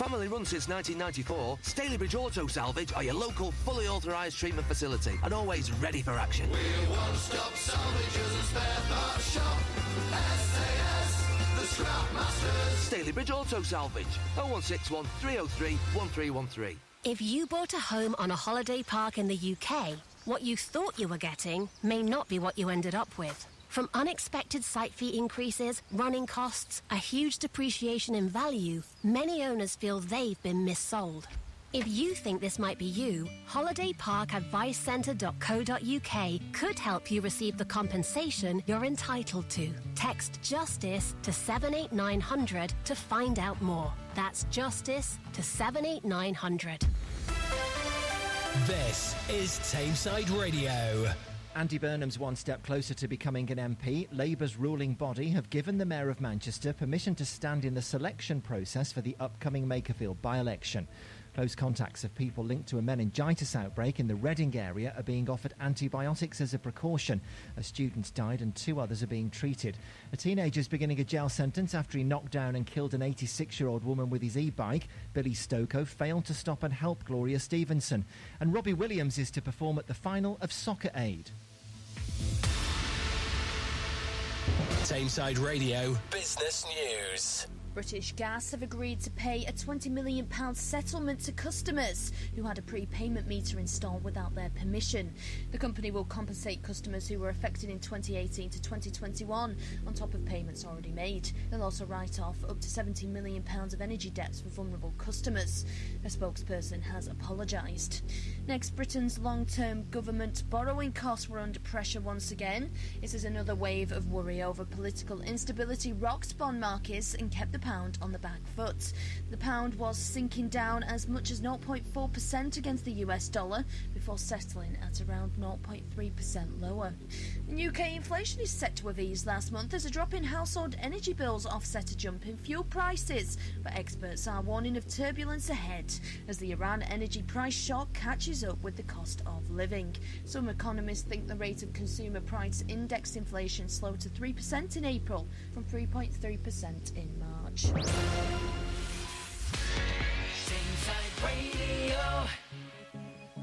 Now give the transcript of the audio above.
Family run since 1994, Stalybridge Auto Salvage are your local fully authorised treatment facility and always ready for action. We're one-stop salvagers and spare parts shop. SAS, the Scrap Masters. Stalybridge Auto Salvage, 0161 303 1313. If you bought a home on a holiday park in the UK, what you thought you were getting may not be what you ended up with. From unexpected site fee increases, running costs, a huge depreciation in value, many owners feel they've been missold. If you think this might be you, holidayparkadvicecentre.co.uk could help you receive the compensation you're entitled to. Text JUSTICE to 78900 to find out more. That's JUSTICE to 78900. This is Tameside Radio. Andy Burnham's one step closer to becoming an MP. Labour's ruling body have given the Mayor of Manchester permission to stand in the selection process for the upcoming Makerfield by-election. Close contacts of people linked to a meningitis outbreak in the Reading area are being offered antibiotics as a precaution. A student died and 2 others are being treated. A teenager is beginning a jail sentence after he knocked down and killed an 86-year-old woman with his e-bike. Billy Stokoe failed to stop and help Gloria Stevenson. And Robbie Williams is to perform at the final of Soccer Aid. Tameside Radio Business News. British Gas have agreed to pay a £20 million settlement to customers who had a prepayment meter installed without their permission. The company will compensate customers who were affected in 2018 to 2021 on top of payments already made. They'll also write off up to £17 million of energy debts for vulnerable customers. A spokesperson has apologised. Next, Britain's long-term government borrowing costs were under pressure once again. This is another wave of worry over political instability rocked bond markets and kept the pound on the back foot. The pound was sinking down as much as 0.4% against the US dollar before settling at around 0.3% lower. And UK inflation is set to have eased last month as a drop in household energy bills offset a jump in fuel prices, but experts are warning of turbulence ahead as the Iran energy price shock catches up with the cost of living. Some economists think the rate of consumer price index inflation slowed to 3% in April from 3.3% in March.